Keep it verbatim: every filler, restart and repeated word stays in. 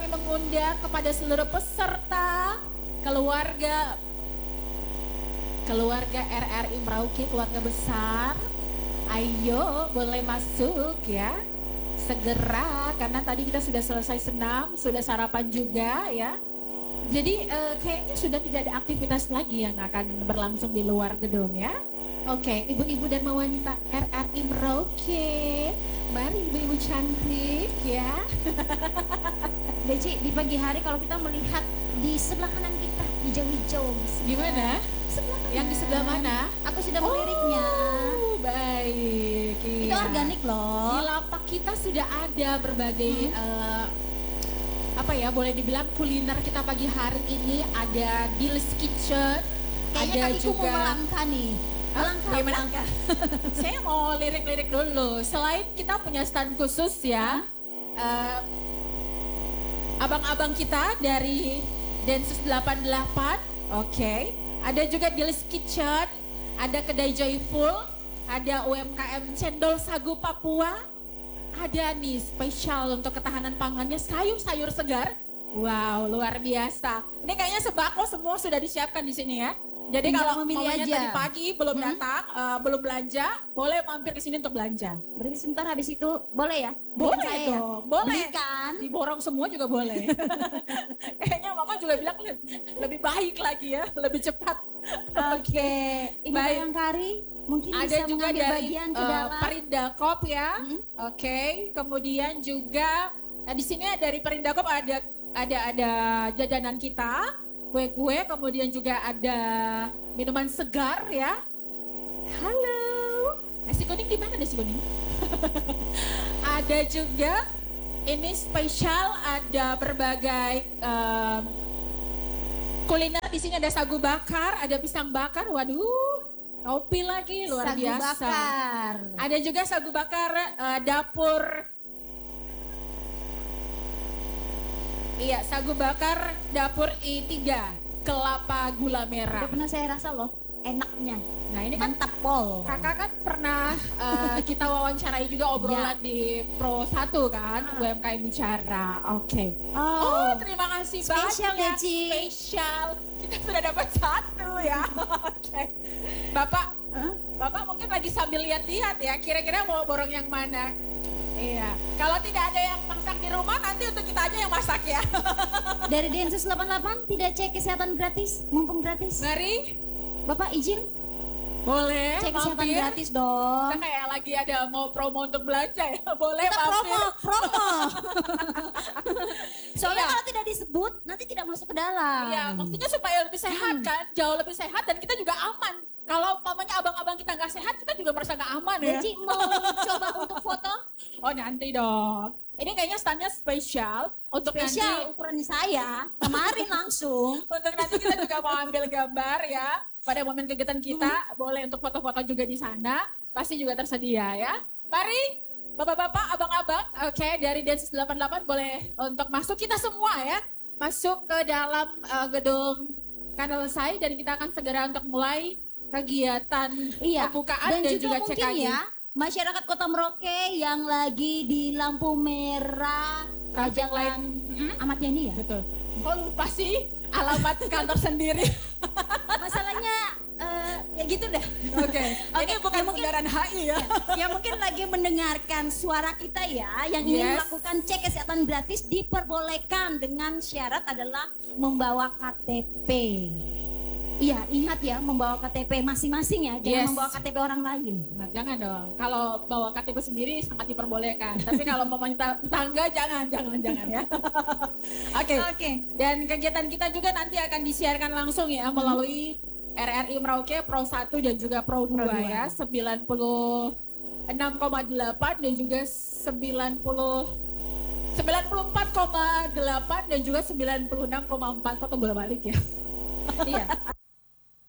mengundang kepada seluruh peserta, keluarga keluarga R R I Merauke, keluarga besar. Ayo boleh masuk ya. Segera, karena tadi kita sudah selesai senam, sudah sarapan juga ya. Jadi uh, kayaknya sudah tidak ada aktivitas lagi yang akan berlangsung di luar gedung ya. Oke, ibu-ibu dan wanita R R I Merauke, mari ibu-ibu cantik ya. Deci, di pagi hari kalau kita melihat di sebelah kanan kita, hijau-hijau. Gimana? Sebelah kanan. Yang di sebelah mana? Aku sudah meliriknya. Oh, baik. Itu Iya. organik loh. Di lapak kita sudah ada berbagai hmm. uh, apa ya, boleh dibilang kuliner kita pagi hari ini. Ada Dil's Kitchen. Kayaknya ada kakiku juga mau melangkah nih. Melangkah, Hah? melangkah. Saya mau lirik-lirik dulu. Selain kita punya stand khusus ya, uh, abang-abang kita dari Densus delapan puluh delapan, oke. Okay. Ada juga Dil's Kitchen, ada Kedai Joyful, ada U M K M Cendol Sagu Papua, ada nih spesial untuk ketahanan pangannya sayur-sayur segar. Wow, luar biasa. Ini kayaknya sembako semua sudah disiapkan di sini ya. Jadi Tinggal kalau memilih mamanya aja. tadi pagi belum Hmm? datang, uh, belum belanja, boleh mampir ke sini untuk belanja. Berarti sebentar habis itu boleh ya? Boleh Belikan saya ya? dong, boleh. Belikan. Diborong semua juga boleh. Kayaknya mama juga bilang lebih, lebih baik lagi ya, lebih cepat. Oke, Ibu Baik. Bayangkari mungkin Ada bisa juga mengambil dari bagian ke uh, dalam. Perindakop ya. Hmm? Oke, kemudian juga nah di sini dari Perindakop ada ada ada jajanan kita, kue-kue, kemudian juga ada minuman segar ya. Halo. Nasi kuning di mana nasi kuning? Ada juga ini spesial, ada berbagai um, kuliner di sini. Ada sagu bakar, ada pisang bakar, waduh, kopi lagi luar Sagu biasa. bakar. Ada juga sagu bakar uh, dapur. Iya, sagu bakar dapur I tiga, kelapa gula merah. Udah pernah saya rasa loh, enaknya. Nah ini kan Mantap pol. kakak kan pernah uh, kita wawancarai juga obrolan Ya. di Pro satu kan, Ah. U M K M Bicara. Oke. Oh, Oh, terima kasih Spesial ya, banyak. Ci. Spesial. Kita sudah dapat satu ya. Oke. Bapak, Hah? Bapak mungkin lagi sambil lihat-lihat ya. Kira-kira mau borong yang mana? Iya. Kalau tidak ada yang masak di rumah, nanti untuk kita aja yang masak ya. Dari Densus delapan puluh delapan tidak cek kesehatan gratis, mumpung gratis. Mari, Bapak izin boleh cek kesehatan mampir. gratis dong. Kita kayak lagi ada mau promo untuk belanja ya. Boleh Kita mampir. promo, promo. Soalnya Iya. kalau tidak disebut nanti tidak masuk ke dalam. Iya, maksudnya supaya lebih sehat Hmm. kan, jauh lebih sehat dan kita juga aman. Kalau umpamanya abang-abang kita nggak sehat, kita juga merasa nggak aman ya. Jadi mau coba untuk foto Oh nanti dong. Ini kayaknya standnya spesial untuk spesial nanti. ukuran saya kemarin langsung. Untuk nanti kita juga mau ambil gambar ya. Pada momen kegiatan kita, Hmm. boleh untuk foto-foto juga di sana. Pasti juga tersedia ya. Mari, bapak-bapak, abang-abang, oke, dari Densus delapan puluh delapan boleh untuk masuk kita semua ya. Masuk ke dalam uh, gedung Kanal Sai dan kita akan segera untuk mulai kegiatan Iya. pembukaan Dan, dan, juga, juga, mungkin cek lagi. ya masyarakat Kota Merauke yang lagi di lampu merah Traffic Jalan Ahmad Yani ya. Betul. Kok lupa sih alamat kantor sendiri? Masalahnya eh, ya gitu dah. Oke. Ini Oke, bukan ya mungkin- bundaran H I ya. Ya mungkin lagi mendengarkan suara kita ya yang ingin Yes. melakukan cek kesehatan gratis diperbolehkan dengan syarat adalah membawa K T P. Iya, ingat ya membawa K T P masing-masing ya, jangan Yes. membawa K T P orang lain. Nah, jangan dong. Kalau bawa K T P sendiri sangat diperbolehkan. Tapi kalau meminta tetangga jangan, jangan, jangan ya. Oke. Oke. Dan kegiatan kita juga nanti akan disiarkan langsung ya melalui R R I Merauke Pro satu dan juga Pro dua dua. ya. sembilan puluh enam koma delapan dan juga sembilan puluh sembilan puluh empat koma delapan dan juga sembilan puluh enam koma empat. Kok bolak balik ya. Iya.